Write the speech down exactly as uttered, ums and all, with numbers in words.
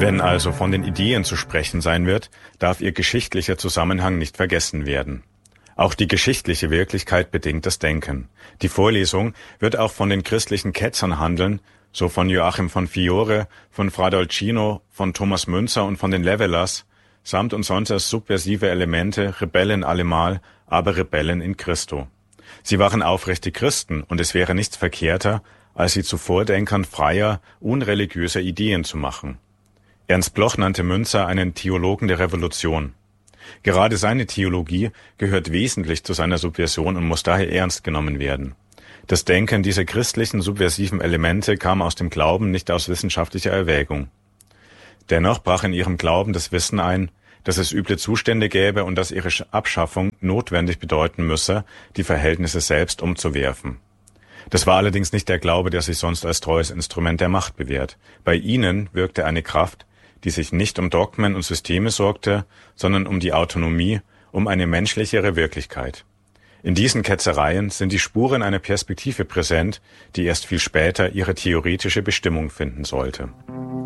Wenn also von den Ideen zu sprechen sein wird, darf ihr geschichtlicher Zusammenhang nicht vergessen werden. Auch die geschichtliche Wirklichkeit bedingt das Denken. Die Vorlesung wird auch von den christlichen Ketzern handeln, so von Joachim von Fiore, von Fra Dolcino, von Thomas Münzer und von den Levelers, samt und sonst als subversive Elemente, Rebellen allemal, aber Rebellen in Christo. Sie waren aufrechte Christen, und es wäre nichts verkehrter, als sie zu Vordenkern freier, unreligiöser Ideen zu machen. Ernst Bloch nannte Münzer einen Theologen der Revolution. Gerade seine Theologie gehört wesentlich zu seiner Subversion und muss daher ernst genommen werden. Das Denken dieser christlichen subversiven Elemente kam aus dem Glauben, nicht aus wissenschaftlicher Erwägung. Dennoch brach in ihrem Glauben das Wissen ein, dass es üble Zustände gäbe und dass ihre Abschaffung notwendig bedeuten müsse, die Verhältnisse selbst umzuwerfen. Das war allerdings nicht der Glaube, der sich sonst als treues Instrument der Macht bewährt. Bei ihnen wirkte eine Kraft, die sich nicht um Dogmen und Systeme sorgte, sondern um die Autonomie, um eine menschlichere Wirklichkeit. In diesen Ketzereien sind die Spuren einer Perspektive präsent, die erst viel später ihre theoretische Bestimmung finden sollte.